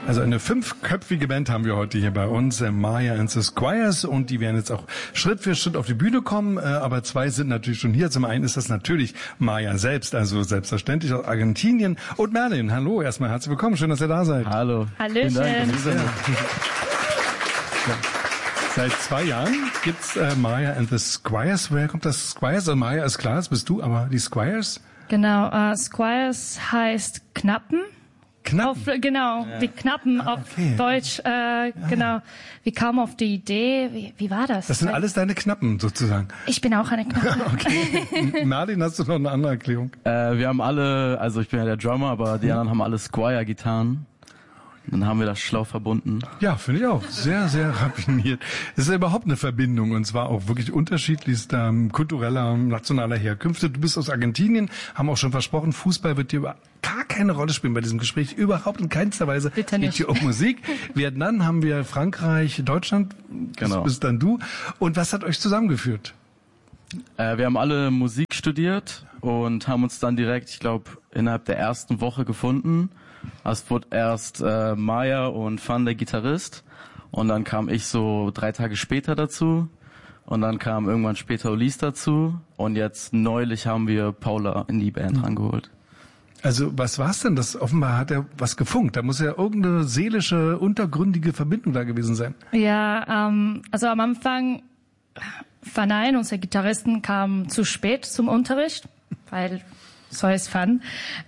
Also eine 5-köpfige Band haben wir heute hier bei uns, Maya and the Squires, und die werden jetzt auch Schritt für Schritt auf die Bühne kommen, aber 2 sind natürlich schon hier. Zum einen ist das natürlich Maya selbst, also selbstverständlich aus Argentinien, und Merlin. Hallo, erstmal herzlich willkommen, schön, dass ihr da seid. Hallo. Hallöchen. Seit 2 Jahren gibt's Maya and the Squires. Woher kommt das Squires? Also Maya ist klar, das bist du, aber die Squires? Genau, Squires heißt Knappen. Knappen? Genau, ja. Die Knappen auf Deutsch. Genau. Wir kamen auf die Idee, wie war das? Das sind alles deine Knappen sozusagen. Ich bin auch eine Knappe. Okay. Merlin, hast du noch eine andere Erklärung? Wir haben alle, also ich bin ja der Drummer, aber die anderen haben alle Squire-Gitarren. Dann haben wir das schlau verbunden. Ja, finde ich auch. Sehr, sehr raffiniert. Es ist ja überhaupt eine Verbindung, und zwar auch wirklich unterschiedlichster kultureller, nationaler Herkünfte. Du bist aus Argentinien, haben auch schon versprochen, Fußball wird dir gar keine Rolle spielen bei diesem Gespräch. Überhaupt in keinster Weise. Bitte nicht. Geht hier um Musik. Dann haben wir Frankreich, Deutschland. Genau. Das bist dann du. Und was hat euch zusammengeführt? Wir haben alle Musik studiert und haben uns dann direkt, ich glaube, innerhalb der ersten Woche gefunden. Es wurde erst Maya und Van, der Gitarrist, und dann kam ich so 3 Tage später dazu, und dann kam irgendwann später Ulis dazu, und jetzt neulich haben wir Paula in die Band rangeholt. Also was war's denn? Das offenbar hat er was gefunkt. Da muss ja irgendeine seelische, untergründige Verbindung da gewesen sein. Ja, also am Anfang, Van, unser Gitarristen, kam zu spät zum Unterricht, weil so ist Fun.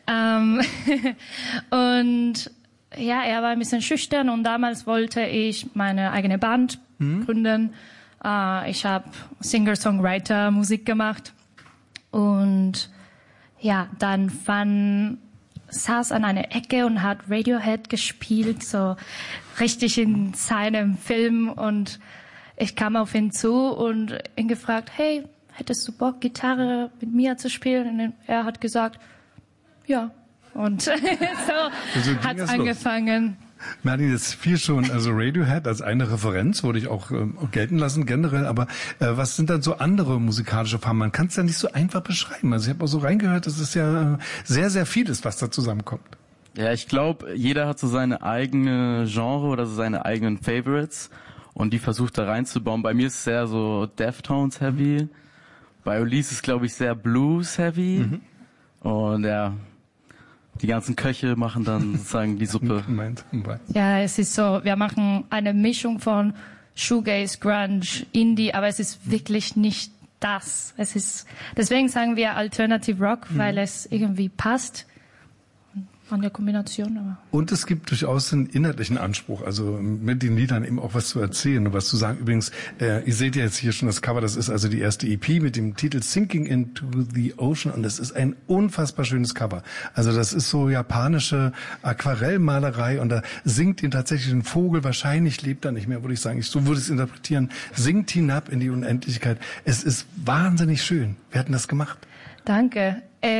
Und ja, er war ein bisschen schüchtern, und damals wollte ich meine eigene Band gründen. Ich habe Singer-Songwriter Musik gemacht, und ja, dann Fun saß an einer Ecke und hat Radiohead gespielt, so richtig in seinem Film, und ich kam auf ihn zu und ihn gefragt, hey, hättest du Bock, Gitarre mit mir zu spielen? Und er hat gesagt, ja. Und so hat's angefangen. Merlin, jetzt fiel schon, also Radiohead als eine Referenz würde ich auch gelten lassen generell, aber was sind dann so andere musikalische Farben? Man kann es ja nicht so einfach beschreiben. Also ich habe auch so reingehört, dass es ja sehr, sehr vieles, was da zusammenkommt. Ja, ich glaube, jeder hat so seine eigene Genre oder so seine eigenen Favorites, und die versucht da reinzubauen. Bei mir ist es sehr so Deftones heavy. Bei Ulis ist, glaube ich, sehr Blues-heavy. Und ja, die ganzen Köche machen dann sozusagen die Suppe. Ja, es ist so, wir machen eine Mischung von Shoegaze, Grunge, Indie, aber es ist wirklich nicht das. Es ist, deswegen sagen wir Alternative Rock, weil es irgendwie passt an der Kombination. Aber. Und es gibt durchaus einen inhaltlichen Anspruch, also mit den Liedern eben auch was zu erzählen und was zu sagen. Übrigens, ihr seht ja jetzt hier schon das Cover, das ist also die erste EP mit dem Titel Sinking into the Ocean, und das ist ein unfassbar schönes Cover. Also das ist so japanische Aquarellmalerei, und da singt ihn tatsächlich ein Vogel, wahrscheinlich lebt er nicht mehr, würde ich sagen. So würde ich es interpretieren, singt hinab in die Unendlichkeit. Es ist wahnsinnig schön. Wer hat denn das gemacht? Danke.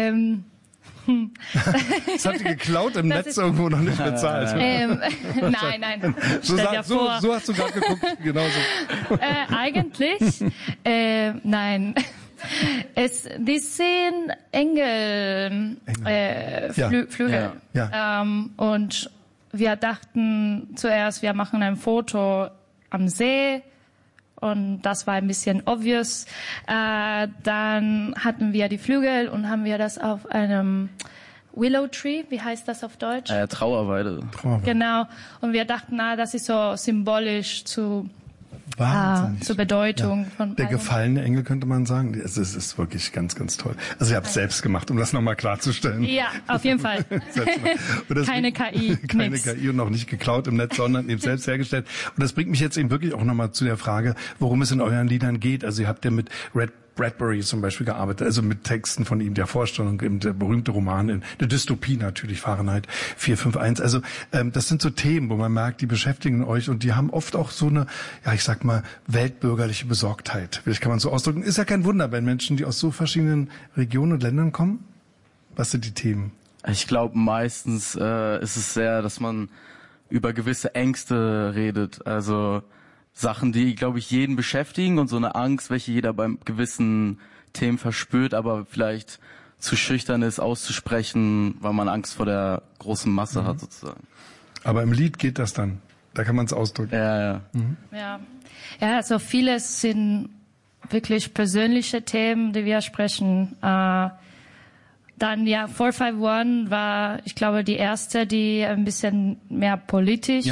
Das habt ihr geklaut im Netz irgendwo, noch nicht bezahlt. Nein. So hast du gerade geguckt, genauso. Eigentlich, nein. Die sehen Engel. Flügel. Ja. Und wir dachten zuerst, wir machen ein Foto am See. Und das war ein bisschen obvious. Dann hatten wir die Flügel und haben wir das auf einem Willow Tree, wie heißt das auf Deutsch? Trauerweide. Genau. Und wir dachten, das ist so symbolisch zur Bedeutung von der gefallene Engel, könnte man sagen. Es ist wirklich ganz, ganz toll. Also ich habe es selbst gemacht, um das nochmal klarzustellen. Ja, auf jeden Fall. Keine KI. Keine KI und noch nicht geklaut im Netz, sondern eben selbst hergestellt. Und das bringt mich jetzt eben wirklich auch nochmal zu der Frage, worum es in euren Liedern geht. Also ihr habt ja mit Bradbury zum Beispiel gearbeitet, also mit Texten von ihm, der Vorstellung, eben der berühmte Roman in der Dystopie natürlich, Fahrenheit 451. Also das sind so Themen, wo man merkt, die beschäftigen euch, und die haben oft auch so eine, ja ich sag mal, weltbürgerliche Besorgtheit. Vielleicht kann man so ausdrücken. Ist ja kein Wunder bei Menschen, die aus so verschiedenen Regionen und Ländern kommen. Was sind die Themen? Ich glaube, meistens ist es sehr, dass man über gewisse Ängste redet. Also Sachen, die, glaube ich, jeden beschäftigen, und so eine Angst, welche jeder beim gewissen Themen verspürt, aber vielleicht zu schüchtern ist, auszusprechen, weil man Angst vor der großen Masse hat, sozusagen. Aber im Lied geht das dann. Da kann man es ausdrücken. Ja. Ja, also vieles sind wirklich persönliche Themen, die wir sprechen. Dann 451 war, ich glaube, die erste, die ein bisschen mehr politisch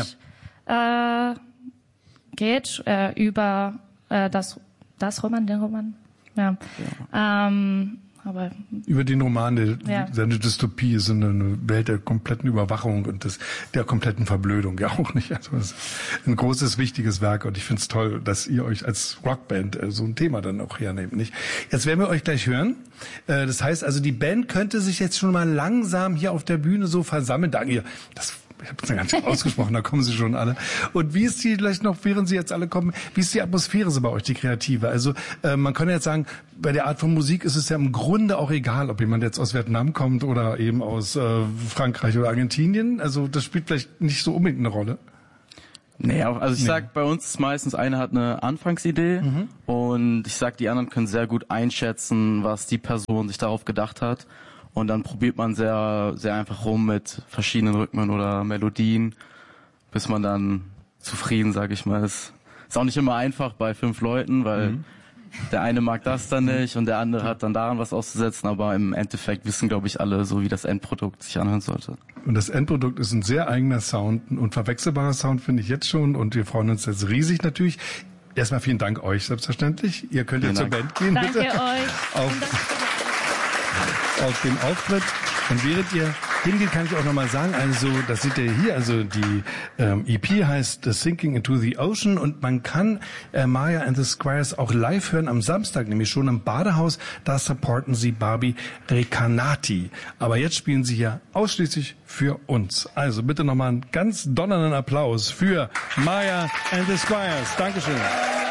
geht, über den Roman. Ja. Aber über den Roman, seine Dystopie ist eine Welt der kompletten Überwachung und der kompletten Verblödung, ja auch nicht. Also das ist ein großes, wichtiges Werk und ich finde es toll, dass ihr euch als Rockband so ein Thema dann auch hernehmt, nicht? Jetzt werden wir euch gleich hören. Das heißt also, die Band könnte sich jetzt schon mal langsam hier auf der Bühne so versammeln. Ich habe es ja gar nicht ausgesprochen, da kommen sie schon alle. Und wie ist die, vielleicht noch, während sie jetzt alle kommen, wie ist die Atmosphäre so bei euch, die kreative? Also man kann jetzt sagen, bei der Art von Musik ist es ja im Grunde auch egal, ob jemand jetzt aus Vietnam kommt oder eben aus Frankreich oder Argentinien. Also das spielt vielleicht nicht so unbedingt eine Rolle. Nee, also ich sag, bei uns ist meistens einer hat eine Anfangsidee und ich sag, die anderen können sehr gut einschätzen, was die Person sich darauf gedacht hat. Und dann probiert man sehr, sehr einfach rum mit verschiedenen Rhythmen oder Melodien, bis man dann zufrieden, sag ich mal, ist. Ist auch nicht immer einfach bei 5 Leuten, weil der eine mag das dann nicht und der andere hat dann daran was auszusetzen, aber im Endeffekt wissen, glaube ich, alle so, wie das Endprodukt sich anhören sollte. Und das Endprodukt ist ein sehr eigener Sound, ein unverwechselbarer Sound, finde ich jetzt schon, und wir freuen uns jetzt riesig natürlich. Erstmal vielen Dank euch, selbstverständlich. Ihr könnt jetzt zur Band gehen, danke bitte. Euch. Auf den Auftritt. Und während ihr hingeht, kann ich auch nochmal sagen, also das seht ihr hier, also die EP heißt Sinking into the Ocean und man kann Maya and the Squires auch live hören am Samstag, nämlich schon im Badehaus. Da supporten sie Barbie Recanati. Aber jetzt spielen sie hier ausschließlich für uns. Also bitte nochmal einen ganz donnernden Applaus für Maya and the Squires. Dankeschön.